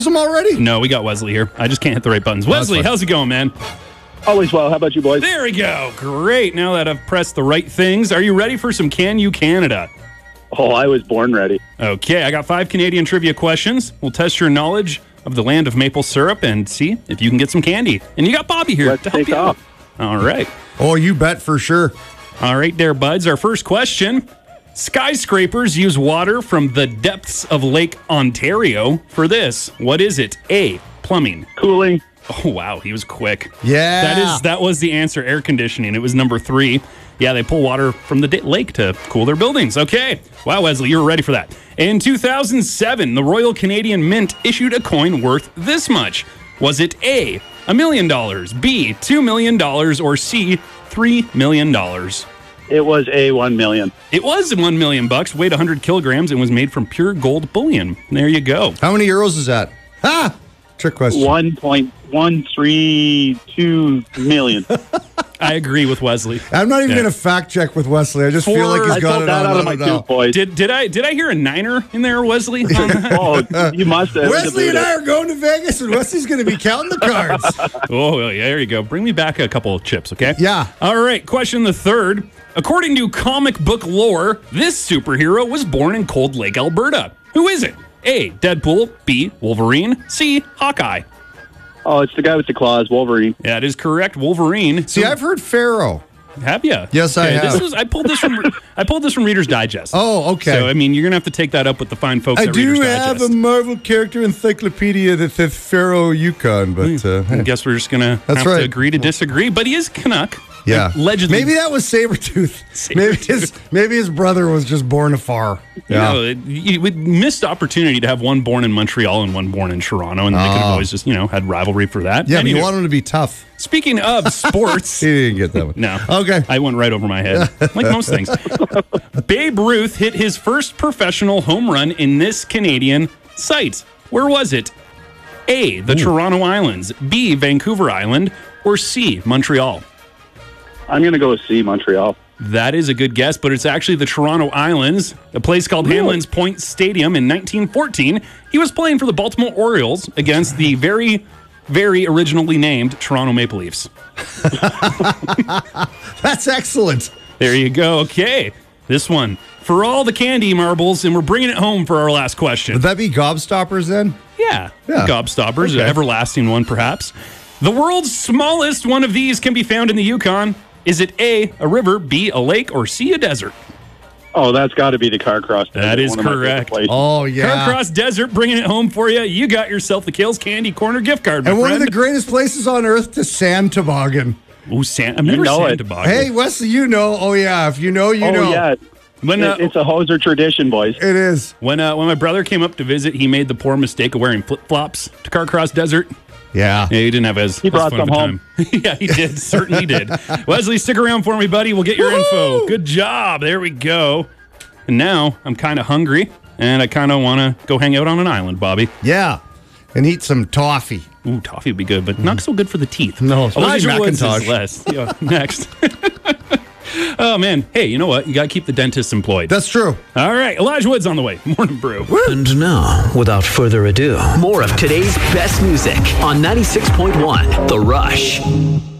them already? No, we got Wesley here. I just can't hit the right buttons. Wesley, how's it going, man? Always well. How about you, boys? There we go. Great. Now that I've pressed the right things, are you ready for some Can You Canada? Oh, I was born ready. Okay, I got 5 Canadian trivia questions. We'll test your knowledge of the land of maple syrup and see if you can get some candy. And you got Bobby here Let's to help take you out. off. All right. Oh, you bet for sure. All right there, buds. Our first question. Skyscrapers use water from the depths of Lake Ontario for this. What is it? A, plumbing. Cooling. Oh, wow. He was quick. Yeah. That was the answer, air conditioning. It was number 3. Yeah, they pull water from the lake to cool their buildings. Okay. Wow, Wesley, you were ready for that. In 2007, the Royal Canadian Mint issued a coin worth this much. Was it A, $1 million, B, $2 million, or C, $3 million? It was a $1 million. It was $1 million, weighed 100 kilograms, and was made from pure gold bullion. There you go. How many euros is that? Ah! Trick question. 1.132 million. I agree with Weslly. I'm not even going to fact check with Wesley. I just feel like he's I got pulled it that on out of my tooth, boys. Did I hear a niner in there, Wesley? Oh, you must have. Wesley and I are going to Vegas, and Wesley's going to be counting the cards. Oh, well, yeah, there you go. Bring me back a couple of chips, okay? Yeah. All right, question the third. According to comic book lore, this superhero was born in Cold Lake, Alberta. Who is it? A, Deadpool, B, Wolverine, C, Hawkeye. Oh, it's the guy with the claws, Wolverine. That is correct, Wolverine. See, I've heard Pharaoh. Have you? Yes, I have. I pulled this from Reader's Digest. Oh, okay. So I mean, you're gonna have to take that up with the fine folks I at Reader's do Digest. have a Marvel character encyclopedia that says Pharaoh Yukon, but I guess we're just gonna have to agree to disagree. But he is Canuck. yeah, Allegedly. Maybe that was Sabretooth. Maybe his brother was just born afar. We missed opportunity to have one born in Montreal and one born in Toronto, and they could have always just had rivalry for that. Yeah, but you Anywho, want him to be tough. Speaking of sports, He didn't get that one. no, Okay. I went right over my head, like most things. Babe Ruth hit his first professional home run in this Canadian site. Where was it? A, the Toronto Islands, B, Vancouver Island, or C, Montreal? I'm going to go with C, Montreal. That is a good guess, but it's actually the Toronto Islands, a place called Hanlan's Point Stadium in 1914. He was playing for the Baltimore Orioles against the very, very originally named Toronto Maple Leafs. That's excellent. There you go. Okay. This one for all the candy marbles, and we're bringing it home for our last question. Would that be Gobstoppers then? Yeah. Gobstoppers, Okay. an everlasting one, perhaps. The world's smallest one of these can be found in the Yukon. Is it A, a river, B, a lake, or C, a desert? Oh, that's got to be the Carcross Desert. That is one of my favorite correct. places. Oh, yeah. Carcross Desert, bringing it home for you. You got yourself the Kales Candy Corner gift card, my And one friend. of the greatest places on earth to sand toboggan. Ooh, I've never know sand it. toboggan. Hey, Wesley, you know. Oh, yeah. If you know, you know. Yeah. When, It's a hoser tradition, boys. It is. when my brother came up to visit, he made the poor mistake of wearing flip-flops to Carcross Desert. Yeah. Yeah, he didn't have as brought fun of some a home. time. Yeah, he did. Certainly did. Wesley, stick around for me, buddy. We'll get your info. Good job. There we go. And now I'm kind of hungry, and I kind of want to go hang out on an island, Bobby. Yeah. And eat some toffee. Ooh, toffee would be good, but not so good for the teeth. No, it's Elijah probably Woods is Macintosh. less. Yeah, next. Oh, man. Hey, you know what? You got to keep the dentists employed. That's true. All right. Elijah Woods on the way. Morning Brew. And now, without further ado, more of today's best music on 96.1 The Rush.